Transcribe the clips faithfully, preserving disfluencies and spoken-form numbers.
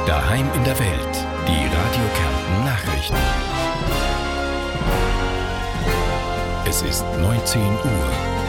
Daheim in der Welt. Die Radio Kärnten Nachrichten. Es ist neunzehn Uhr.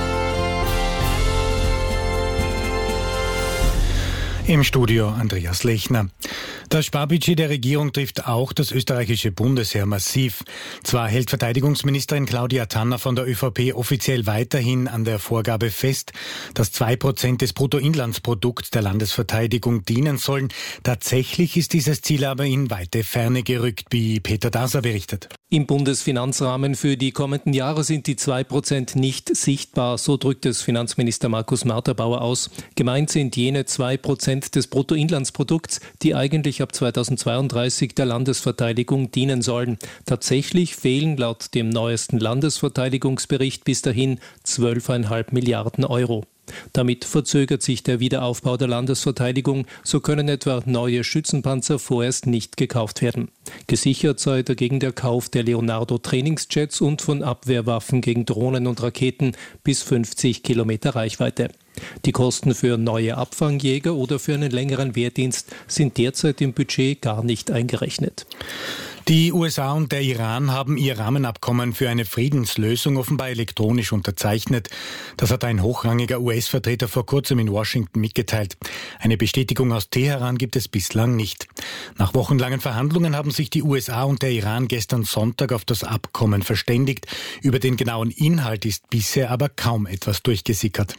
Im Studio Andreas Lechner. Das Sparbudget der Regierung trifft auch das österreichische Bundesheer massiv. Zwar hält Verteidigungsministerin Claudia Tanner von der ÖVP offiziell weiterhin an der Vorgabe fest, dass zwei Prozent des Bruttoinlandsprodukts der Landesverteidigung dienen sollen. Tatsächlich ist dieses Ziel aber in weite Ferne gerückt, wie Peter Daser berichtet. Im Bundesfinanzrahmen für die kommenden Jahre sind die zwei Prozent nicht sichtbar, so drückt es Finanzminister Markus Marterbauer aus. Gemeint sind jene zwei Prozent des Bruttoinlandsprodukts, die eigentlich ab zweitausendzweiunddreißig der Landesverteidigung dienen sollen. Tatsächlich fehlen laut dem neuesten Landesverteidigungsbericht bis dahin zwölf Komma fünf Milliarden Euro. Damit verzögert sich der Wiederaufbau der Landesverteidigung, so können etwa neue Schützenpanzer vorerst nicht gekauft werden. Gesichert sei dagegen der Kauf der Leonardo-Trainingsjets und von Abwehrwaffen gegen Drohnen und Raketen bis fünfzig Kilometer Reichweite. Die Kosten für neue Abfangjäger oder für einen längeren Wehrdienst sind derzeit im Budget gar nicht eingerechnet. Die U S A und der Iran haben ihr Rahmenabkommen für eine Friedenslösung offenbar elektronisch unterzeichnet. Das hat ein hochrangiger U S-Vertreter vor kurzem in Washington mitgeteilt. Eine Bestätigung aus Teheran gibt es bislang nicht. Nach wochenlangen Verhandlungen haben sich die U S A und der Iran gestern Sonntag auf das Abkommen verständigt. Über den genauen Inhalt ist bisher aber kaum etwas durchgesickert.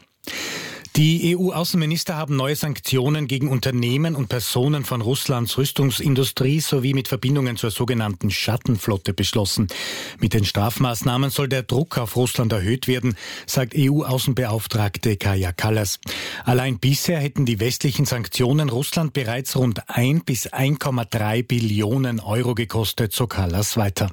Die E U-Außenminister haben neue Sanktionen gegen Unternehmen und Personen von Russlands Rüstungsindustrie sowie mit Verbindungen zur sogenannten Schattenflotte beschlossen. Mit den Strafmaßnahmen soll der Druck auf Russland erhöht werden, sagt E U-Außenbeauftragte Kaja Kallas. Allein bisher hätten die westlichen Sanktionen Russland bereits rund ein bis ein Komma drei Billionen Euro gekostet, so Kallas weiter.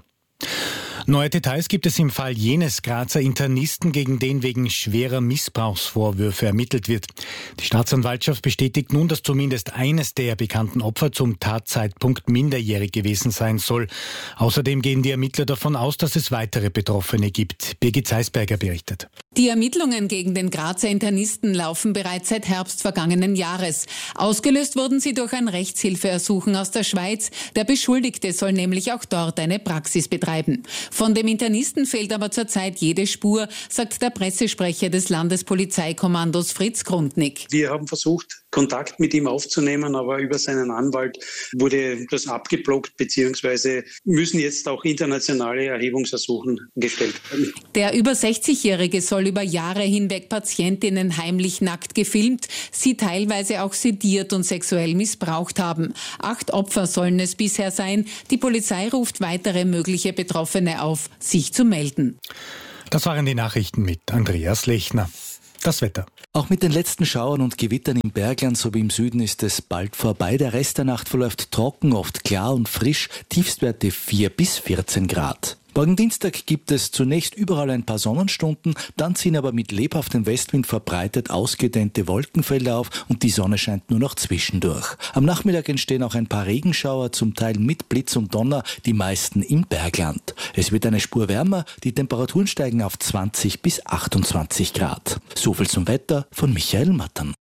Neue Details gibt es im Fall jenes Grazer Internisten, gegen den wegen schwerer Missbrauchsvorwürfe ermittelt wird. Die Staatsanwaltschaft bestätigt nun, dass zumindest eines der bekannten Opfer zum Tatzeitpunkt minderjährig gewesen sein soll. Außerdem gehen die Ermittler davon aus, dass es weitere Betroffene gibt. Birgit Zeisberger berichtet. Die Ermittlungen gegen den Grazer Internisten laufen bereits seit Herbst vergangenen Jahres. Ausgelöst wurden sie durch ein Rechtshilfeersuchen aus der Schweiz. Der Beschuldigte soll nämlich auch dort eine Praxis betreiben. Von dem Internisten fehlt aber zurzeit jede Spur, sagt der Pressesprecher des Landespolizeikommandos Fritz Grundnick. Wir haben versucht, Kontakt mit ihm aufzunehmen, aber über seinen Anwalt wurde das abgeblockt, beziehungsweise müssen jetzt auch internationale Erhebungsersuchen gestellt werden. Der über sechzigjährige soll über Jahre hinweg Patientinnen heimlich nackt gefilmt, sie teilweise auch sediert und sexuell missbraucht haben. Acht Opfer sollen es bisher sein. Die Polizei ruft weitere mögliche Betroffene auf, sich zu melden. Das waren die Nachrichten mit Andreas Lechner. Das Wetter. Auch mit den letzten Schauern und Gewittern im Bergland sowie im Süden ist es bald vorbei. Der Rest der Nacht verläuft trocken, oft klar und frisch. Tiefstwerte vier bis vierzehn Grad. Morgen Dienstag gibt es zunächst überall ein paar Sonnenstunden, dann ziehen aber mit lebhaftem Westwind verbreitet ausgedehnte Wolkenfelder auf und die Sonne scheint nur noch zwischendurch. Am Nachmittag entstehen auch ein paar Regenschauer, zum Teil mit Blitz und Donner, die meisten im Bergland. Es wird eine Spur wärmer, die Temperaturen steigen auf zwanzig bis achtundzwanzig Grad. So viel zum Wetter von Michael Mattern.